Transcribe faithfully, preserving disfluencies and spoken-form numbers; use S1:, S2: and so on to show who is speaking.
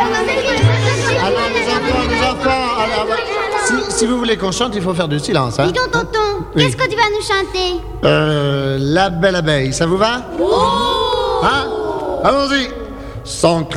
S1: Alors, les enfants, les enfants, alors, si, si vous voulez qu'on chante, il faut faire du silence. Hein.
S2: Dis donc, tonton,
S1: Oui.
S2: qu'est-ce que tu vas nous chanter?
S1: Euh, la belle abeille, ça vous va?
S2: Oh!
S1: Hein? Allons-y. Sans